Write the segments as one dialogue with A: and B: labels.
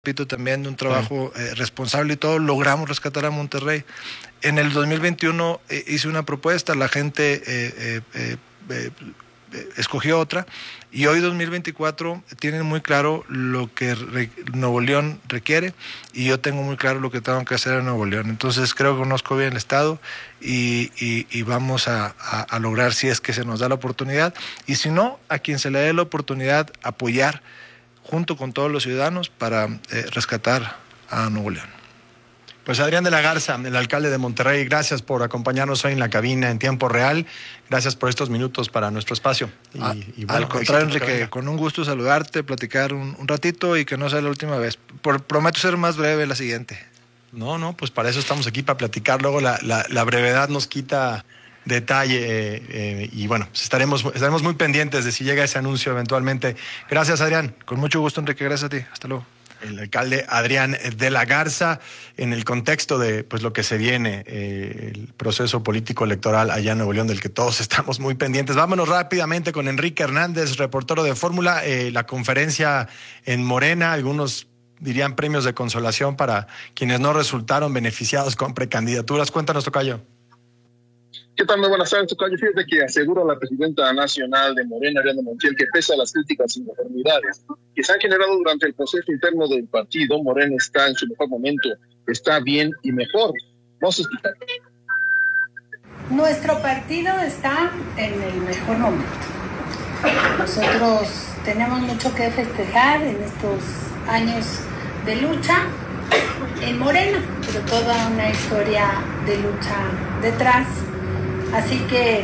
A: repito, también de un trabajo responsable y todo, logramos rescatar a Monterrey. En el 2021 hice una propuesta, la gente escogió otra, y hoy 2024 tienen muy claro lo que Nuevo León requiere, y yo tengo muy claro lo que tengo que hacer en Nuevo León. Entonces creo que conozco bien el estado y vamos a lograr, si es que se nos da la oportunidad, y si no, a quien se le dé la oportunidad, apoyar junto con todos los ciudadanos para rescatar a Nuevo León.
B: Pues Adrián de la Garza, el alcalde de Monterrey, gracias por acompañarnos hoy en la cabina en tiempo real. Gracias por estos minutos para nuestro espacio.
A: Y bueno, al contrario, Enrique, con un gusto saludarte, platicar un ratito y que no sea la última vez. Prometo ser más breve la siguiente.
B: No, pues para eso estamos aquí, para platicar. Luego la brevedad nos quita detalle y bueno, pues estaremos muy pendientes de si llega ese anuncio eventualmente. Gracias, Adrián.
A: Con mucho gusto, Enrique. Gracias a ti. Hasta luego.
B: El alcalde Adrián de la Garza, en el contexto de pues lo que se viene, el proceso político electoral allá en Nuevo León, del que todos estamos muy pendientes. Vámonos rápidamente con Enrique Hernández, reportero de Fórmula, la conferencia en Morena, algunos dirían premios de consolación para quienes no resultaron beneficiados con precandidaturas. Cuéntanos, tocayo.
C: ¿Qué tal? Muy buenas tardes, tocayo. Fíjate que asegura la presidenta nacional de Morena, Ariadna Montiel, que pese a las críticas y inconformidades que se han generado durante el proceso interno del partido, Morena está en su mejor momento, está bien y mejor. Vamos a explicar.
D: Nuestro partido está en el mejor momento. Nosotros tenemos mucho que festejar en estos años de lucha en Morena, pero toda una historia de lucha detrás. Así que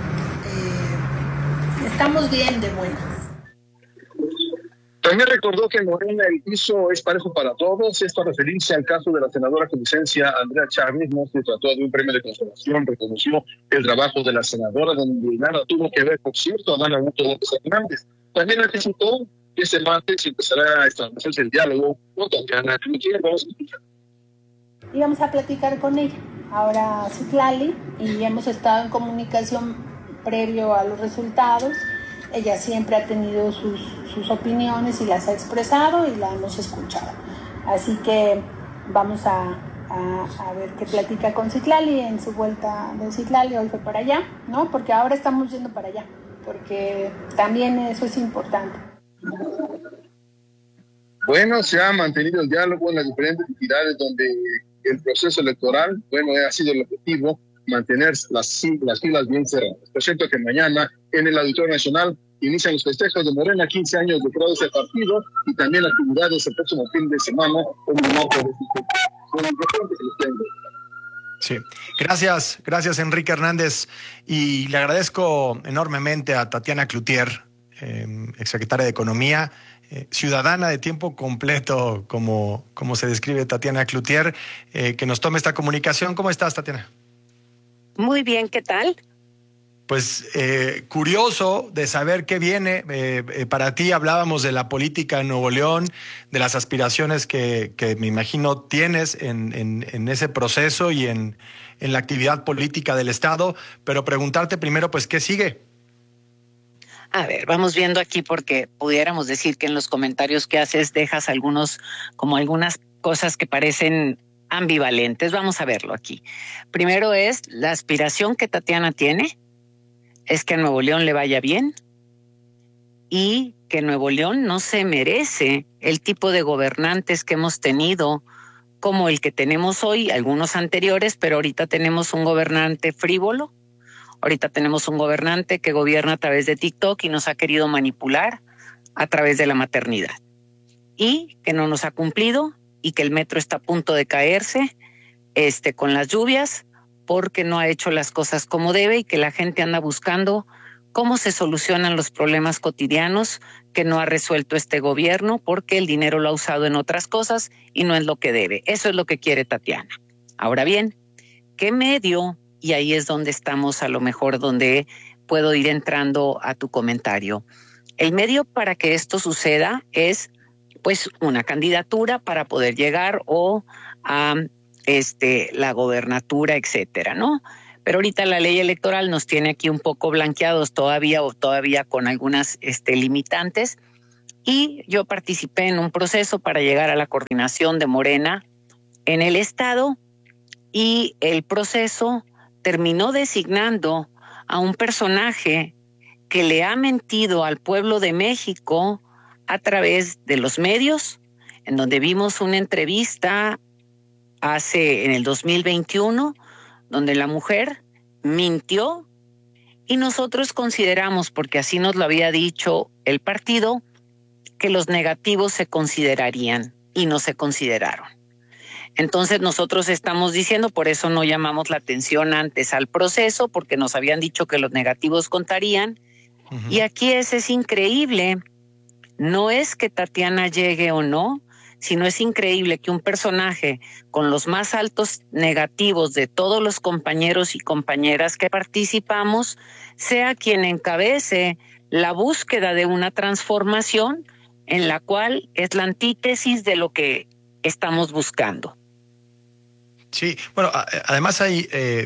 D: estamos bien de buenas.
C: También recordó que en Morena el piso es parejo para todos. Esto a referirse al caso de la senadora con licencia Andrea Chávez. No se trató de un premio de consolación. Reconoció el trabajo de la senadora, donde nada tuvo que ver, por cierto, Adán Augusto López Hernández. También anticipó que este martes empezará a establecerse el diálogo con Tatiana Cloutier.
D: Y vamos a platicar con ella. Ahora Citlali, y hemos estado en comunicación previo a los resultados. Ella siempre ha tenido sus opiniones y las ha expresado y la hemos escuchado. Así que vamos a ver qué platica con Citlali en su vuelta de Citlali. Hoy fue para allá, ¿no? Porque ahora estamos yendo para allá, porque también eso es importante.
C: Bueno, se ha mantenido el diálogo en las diferentes entidades donde el proceso electoral, ha sido el objetivo, mantener las filas bien cerradas. Por cierto que mañana en el Auditorio Nacional inician los festejos de Morena, 15 años de creado ese partido, y también actividades el próximo fin de semana en el norte de
B: Sí, gracias Enrique Hernández, y le agradezco enormemente a Tatiana Cloutier, exsecretaria de Economía, ciudadana de tiempo completo, como se describe Tatiana Cloutier, que nos tome esta comunicación. ¿Cómo estás, Tatiana?
E: Muy bien, ¿qué tal?
B: Pues curioso de saber qué viene. Para ti hablábamos de la política en Nuevo León, de las aspiraciones que me imagino tienes en ese proceso y en la actividad política del Estado, pero preguntarte primero, pues, ¿qué sigue?
E: A ver, vamos viendo aquí, porque pudiéramos decir que en los comentarios que haces dejas algunas cosas que parecen ambivalentes. Vamos a verlo aquí. Primero es la aspiración que Tatiana tiene, es que a Nuevo León le vaya bien y que Nuevo León no se merece el tipo de gobernantes que hemos tenido, como el que tenemos hoy, algunos anteriores, pero ahorita tenemos un gobernante frívolo. Ahorita tenemos un gobernante que gobierna a través de TikTok y nos ha querido manipular a través de la maternidad. Y que no nos ha cumplido, y que el metro está a punto de caerse con las lluvias, porque no ha hecho las cosas como debe, y que la gente anda buscando cómo se solucionan los problemas cotidianos que no ha resuelto este gobierno, porque el dinero lo ha usado en otras cosas y no es lo que debe. Eso es lo que quiere Tatiana. Ahora bien, ¿qué medio? Y ahí es donde estamos, a lo mejor donde puedo ir entrando a tu comentario. El medio para que esto suceda es pues una candidatura para poder llegar o a la gobernatura, etcétera, ¿no? Pero ahorita la ley electoral nos tiene aquí un poco blanqueados todavía con algunas limitantes, y yo participé en un proceso para llegar a la coordinación de Morena en el estado, y el proceso terminó designando a un personaje que le ha mentido al pueblo de México a través de los medios, en donde vimos una entrevista en el 2021, donde la mujer mintió, y nosotros consideramos, porque así nos lo había dicho el partido, que los negativos se considerarían y no se consideraron. Entonces nosotros estamos diciendo, por eso no llamamos la atención antes al proceso, porque nos habían dicho que los negativos contarían. Uh-huh. Y aquí es increíble. No es que Tatiana llegue o no, sino es increíble que un personaje con los más altos negativos de todos los compañeros y compañeras que participamos sea quien encabece la búsqueda de una transformación en la cual es la antítesis de lo que estamos buscando.
B: Sí, bueno, además hay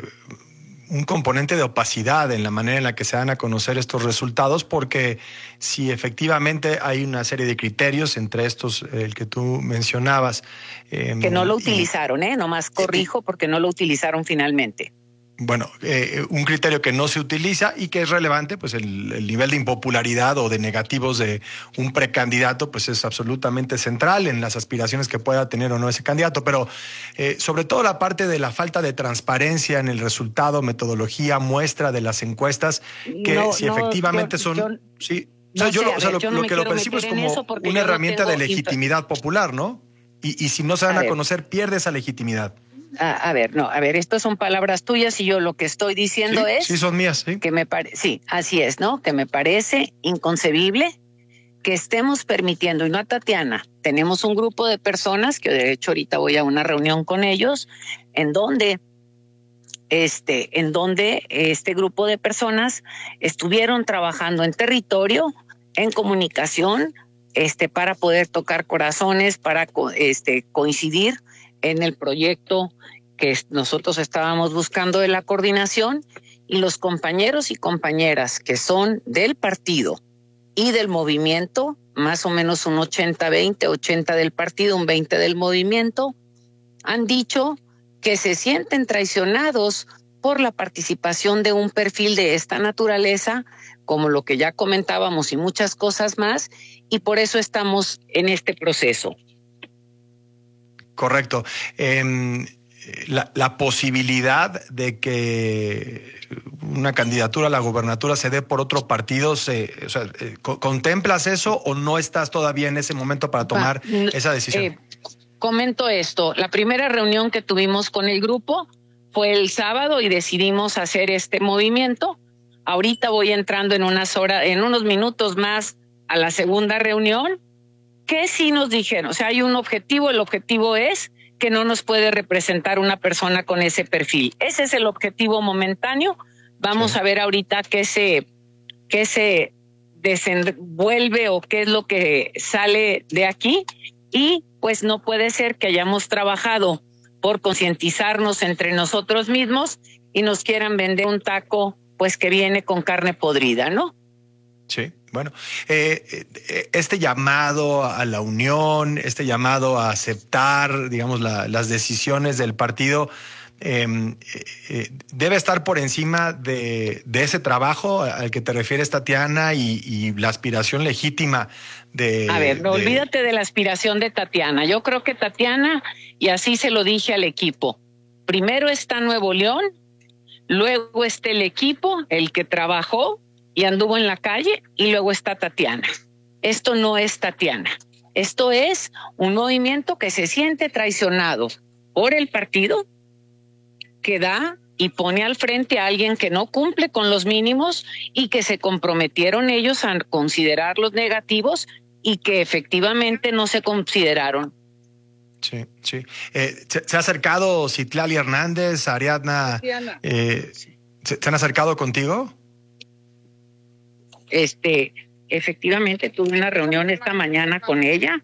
B: un componente de opacidad en la manera en la que se dan a conocer estos resultados, porque si efectivamente hay una serie de criterios, entre estos el que tú mencionabas.
E: Que no lo utilizaron, nomás corrijo, porque no lo utilizaron finalmente.
B: Bueno, un criterio que no se utiliza y que es relevante, pues el nivel de impopularidad o de negativos de un precandidato, pues es absolutamente central en las aspiraciones que pueda tener o no ese candidato, pero sobre todo la parte de la falta de transparencia en el resultado, metodología, muestra de las encuestas, que efectivamente son... sí, lo que lo percibo es como una herramienta de legitimidad popular, ¿no? Y si no se dan a conocer, pierde esa legitimidad.
E: A ver, estas son palabras tuyas y yo lo que estoy diciendo es...
B: Sí, son mías, sí.
E: Sí, así es, ¿no? Que me parece inconcebible que estemos permitiendo, y no a Tatiana, tenemos un grupo de personas, que de hecho ahorita voy a una reunión con ellos, en donde este grupo de personas estuvieron trabajando en territorio, en comunicación, para poder tocar corazones, para coincidir en el proyecto que nosotros estábamos buscando de la coordinación, y los compañeros y compañeras que son del partido y del movimiento, más o menos un 80-20, 80 del partido, un 20 del movimiento, han dicho que se sienten traicionados por la participación de un perfil de esta naturaleza, como lo que ya comentábamos y muchas cosas más, y por eso estamos en este proceso.
B: Correcto. La posibilidad de que una candidatura a la gobernatura se dé por otro partido, ¿contemplas eso o no estás todavía en ese momento para tomar esa decisión?
E: Comento esto. La primera reunión que tuvimos con el grupo fue el sábado y decidimos hacer este movimiento. Ahorita voy entrando en unos minutos más a la segunda reunión. Que sí nos dijeron, hay un objetivo, el objetivo es que no nos puede representar una persona con ese perfil. Ese es el objetivo momentáneo. Vamos a ver ahorita qué se desenvuelve o qué es lo que sale de aquí, y pues no puede ser que hayamos trabajado por concientizarnos entre nosotros mismos y nos quieran vender un taco pues que viene con carne podrida, ¿no?
B: Sí. Bueno, este llamado a la unión, este llamado a aceptar, digamos, las decisiones del partido, debe estar por encima de ese trabajo al que te refieres, Tatiana, y la aspiración legítima de...
E: A ver, olvídate de la aspiración de Tatiana. Yo creo que Tatiana, y así se lo dije al equipo, primero está Nuevo León, luego está el equipo, el que trabajó y anduvo en la calle, y luego está Tatiana. Esto no es Tatiana. Esto es un movimiento que se siente traicionado por el partido, que da y pone al frente a alguien que no cumple con los mínimos y que se comprometieron ellos a considerar los negativos y que efectivamente no se consideraron.
B: Sí. ¿Se ha acercado Citlali Hernández, Ariadna? ¿Se han acercado contigo?
E: Efectivamente, tuve una reunión esta mañana con ella.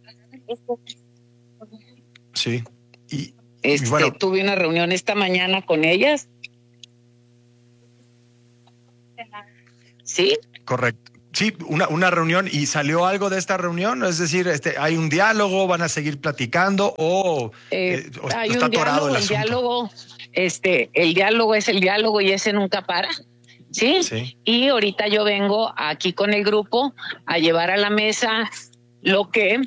B: Sí.
E: Bueno, tuve una reunión esta mañana con ellas. ¿Sí?
B: Correcto. Sí, una reunión. ¿Y salió algo de esta reunión? Es decir, ¿hay un diálogo? ¿Van a seguir platicando? ¿O
E: hay
B: está
E: un
B: atorado
E: diálogo,
B: el asunto?
E: el diálogo es el diálogo y ese nunca para. ¿Sí? Y ahorita yo vengo aquí con el grupo a llevar a la mesa lo que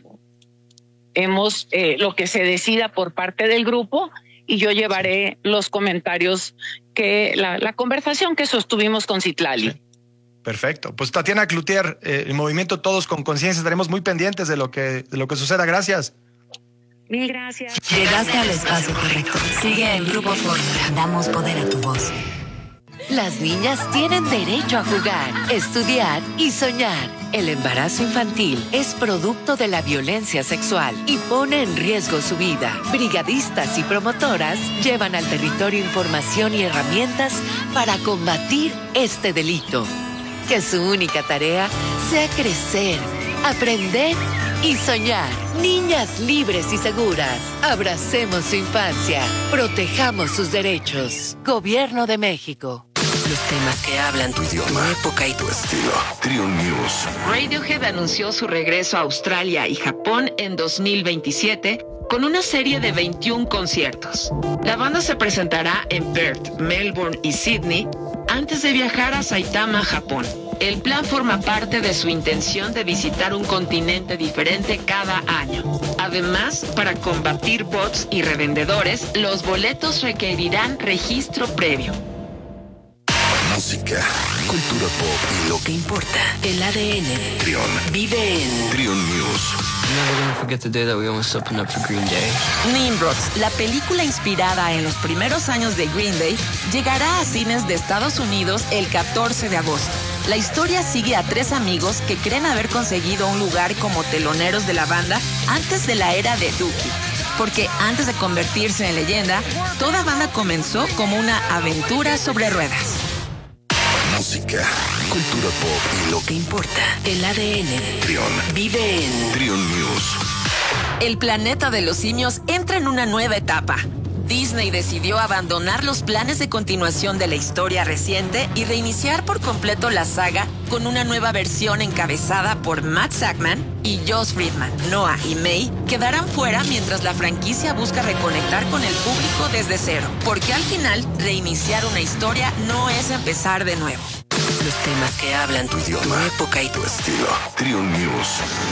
E: se decida por parte del grupo, y yo llevaré los comentarios la conversación que sostuvimos con Citlali.
B: Sí. Perfecto. Pues Tatiana Cloutier, el movimiento Todos con Conciencia, estaremos muy pendientes de lo que suceda. Gracias.
E: Mil gracias.
F: Llegaste al espacio correcto. Sigue en Grupo Fórmula. Damos poder a tu voz.
G: Las niñas tienen derecho a jugar, estudiar y soñar. El embarazo infantil es producto de la violencia sexual y pone en riesgo su vida. Brigadistas y promotoras llevan al territorio información y herramientas para combatir este delito. Que su única tarea sea crecer, aprender y soñar. Niñas libres y seguras. Abracemos su infancia. Protejamos sus derechos. Gobierno de México.
F: Los temas que hablan tu idioma, tu época y tu estilo.
H: Trion News.
I: Radiohead anunció su regreso a Australia y Japón en 2027 con una serie de 21 conciertos. La banda se presentará en Perth, Melbourne y Sydney antes de viajar a Saitama, Japón. El plan forma parte de su intención de visitar un continente diferente cada año. Además, para combatir bots y revendedores, los boletos requerirán registro previo.
H: Música, cultura pop y lo que importa.
F: El ADN.
H: Trion.
F: Vive en
H: Trion News.
J: Never gonna forget the day that we almost opened up for Green Day.
K: Nimrods, la película inspirada en los primeros años de Green Day, llegará a cines de Estados Unidos el 14 de agosto. La historia sigue a 3 amigos que creen haber conseguido un lugar como teloneros de la banda antes de la era de Dookie. Porque antes de convertirse en leyenda, toda banda comenzó como una aventura sobre ruedas.
H: Música, cultura pop y lo que importa.
F: el ADN.
H: Trion.
F: Vive en
H: Trion News.
K: El planeta de los simios entra en una nueva etapa. Disney decidió abandonar los planes de continuación de la historia reciente y reiniciar por completo la saga con una nueva versión encabezada por Matt Sackman y Joss Friedman. Noah y May quedarán fuera mientras la franquicia busca reconectar con el público desde cero, porque al final reiniciar una historia no es empezar de nuevo.
F: los temas que hablan tu idioma, tu época y tu estilo.
H: Trion News.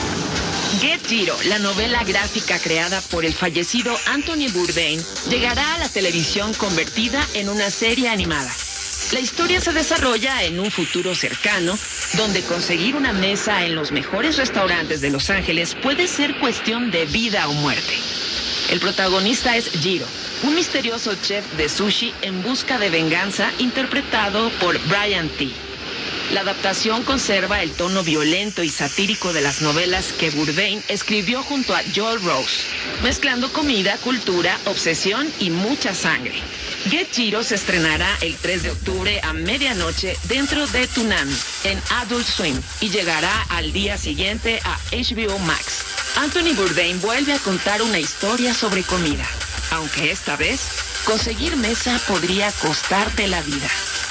I: Get Giro, la novela gráfica creada por el fallecido Anthony Bourdain, llegará a la televisión convertida en una serie animada. La historia se desarrolla en un futuro cercano, donde conseguir una mesa en los mejores restaurantes de Los Ángeles puede ser cuestión de vida o muerte. El protagonista es Giro, un misterioso chef de sushi en busca de venganza, interpretado por Brian T. La adaptación conserva el tono violento y satírico de las novelas que Bourdain escribió junto a Joel Rose, mezclando comida, cultura, obsesión y mucha sangre. Get Giro se estrenará el 3 de octubre a medianoche dentro de Toonami, en Adult Swim, y llegará al día siguiente a HBO Max. Anthony Bourdain vuelve a contar una historia sobre comida, aunque esta vez conseguir mesa podría costarte la vida.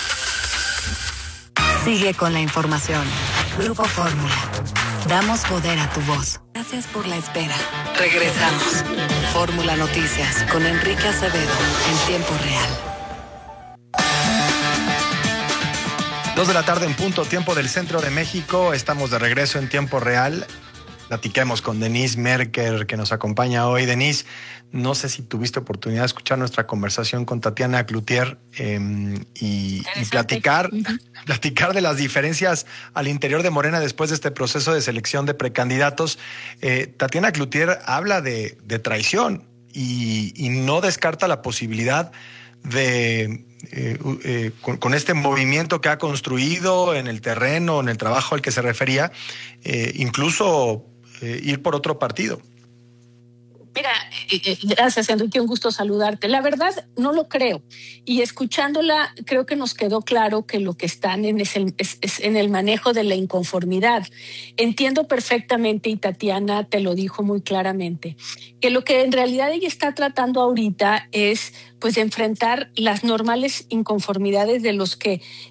F: Sigue con la información. Grupo Fórmula. Damos poder a tu voz. Gracias por la espera. Regresamos. Fórmula Noticias con Enrique Acevedo en tiempo real.
B: 2 de la tarde en punto, tiempo del centro de México. Estamos de regreso en tiempo real. Platiquemos con Denise Merker, que nos acompaña hoy. Denise, no sé si tuviste oportunidad de escuchar nuestra conversación con Tatiana Cloutier y platicar de las diferencias al interior de Morena después de este proceso de selección de precandidatos. Tatiana Cloutier habla de traición y no descarta la posibilidad de con este movimiento que ha construido en el terreno, en el trabajo al que se refería, incluso ir por otro partido.
L: Mira, gracias, Enrique, un gusto saludarte. La verdad, no lo creo. Y escuchándola, creo que nos quedó claro que lo que están es en el manejo de la inconformidad. Entiendo perfectamente, y Tatiana te lo dijo muy claramente, que lo que en realidad ella está tratando ahorita es pues enfrentar las normales inconformidades de los que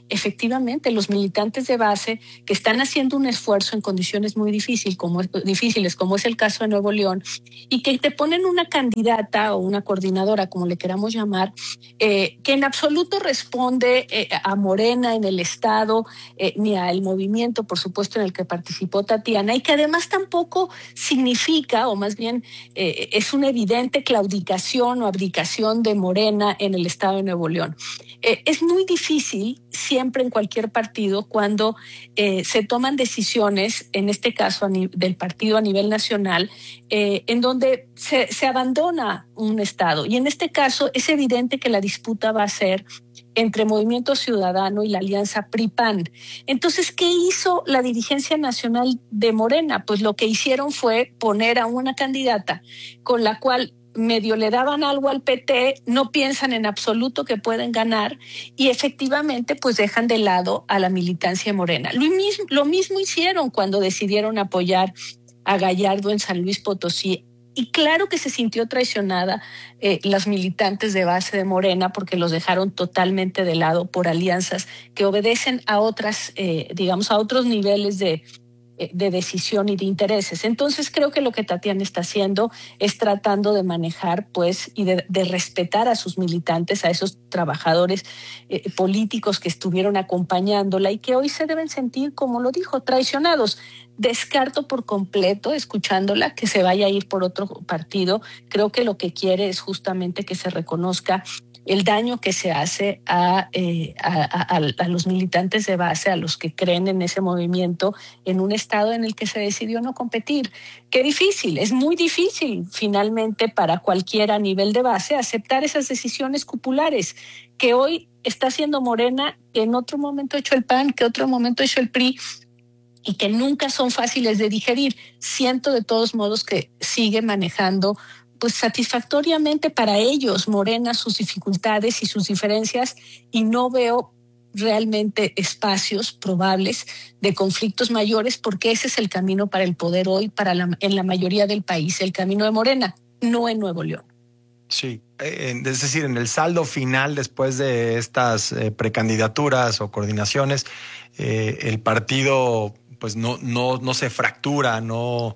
L: efectivamente los militantes de base que están haciendo un esfuerzo en condiciones muy difíciles, como es el caso de Nuevo León, y que te ponen una candidata o una coordinadora, como le queramos llamar, que en absoluto responde a Morena en el Estado, ni al movimiento, por supuesto, en el que participó Tatiana, y que además tampoco significa, o más bien es una evidente claudicación o abdicación de Morena en el Estado de Nuevo León. Es muy difícil siempre en cualquier partido cuando se toman decisiones, en este caso del partido a nivel nacional, en donde se abandona un Estado. Y en este caso es evidente que la disputa va a ser entre Movimiento Ciudadano y la alianza PRI-PAN. Entonces, ¿qué hizo la dirigencia nacional de Morena? Pues lo que hicieron fue poner a una candidata con la cual medio le daban algo al PT, no piensan en absoluto que pueden ganar y efectivamente pues dejan de lado a la militancia morena. Lo mismo hicieron cuando decidieron apoyar a Gallardo en San Luis Potosí. Y claro que se sintió traicionada las militantes de base de Morena porque los dejaron totalmente de lado por alianzas que obedecen a otras, a otros niveles de decisión y de intereses. Entonces creo que lo que Tatiana está haciendo es tratando de manejar pues y de respetar a sus militantes, a esos trabajadores políticos que estuvieron acompañándola y que hoy se deben sentir, como lo dijo, traicionados. Descarto por completo, escuchándola, que se vaya a ir por otro partido. Creo que lo que quiere es justamente que se reconozca el daño que se hace a los militantes de base, a los que creen en ese movimiento, en un estado en el que se decidió no competir. Qué difícil, es muy difícil finalmente para cualquiera a nivel de base aceptar esas decisiones cupulares que hoy está haciendo Morena, que en otro momento ha hecho el PAN, que en otro momento ha hecho el PRI, y que nunca son fáciles de digerir. Siento de todos modos que sigue manejando pues satisfactoriamente para ellos, Morena, sus dificultades y sus diferencias, y no veo realmente espacios probables de conflictos mayores, porque ese es el camino para el poder hoy, en la mayoría del país, el camino de Morena, no en Nuevo León.
B: Sí, es decir, en el saldo final, después de estas precandidaturas o coordinaciones, el partido pues no se fractura, no.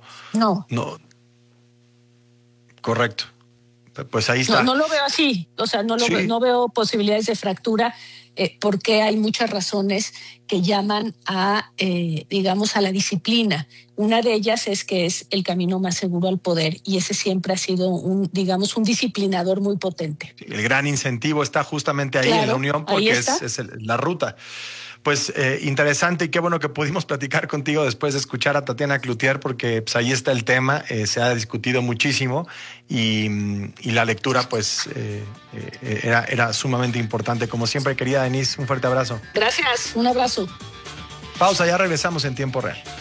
B: Correcto. Pues ahí está.
L: No lo veo así, o sea, no veo posibilidades de fractura, porque hay muchas razones que llaman a la disciplina. Una de ellas es que es el camino más seguro al poder, y ese siempre ha sido un disciplinador muy potente.
B: El gran incentivo está justamente ahí, claro, en la unión, porque es la ruta. Pues interesante, y qué bueno que pudimos platicar contigo después de escuchar a Tatiana Cloutier, porque pues, ahí está el tema, se ha discutido muchísimo y la lectura pues era sumamente importante. Como siempre, querida Denise, un fuerte abrazo.
L: Gracias, un abrazo.
B: Pausa, ya regresamos en tiempo real.